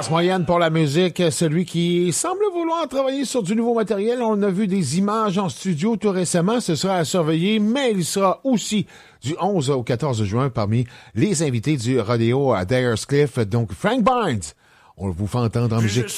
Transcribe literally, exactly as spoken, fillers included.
classe moyenne pour la musique, celui qui semble vouloir travailler sur du nouveau matériel. On a vu des images en studio tout récemment, ce sera à surveiller, mais il sera aussi du onze au quatorze juin parmi les invités du rodéo à Dyerscliff. Donc Frank Barnes, on vous fait entendre en musique.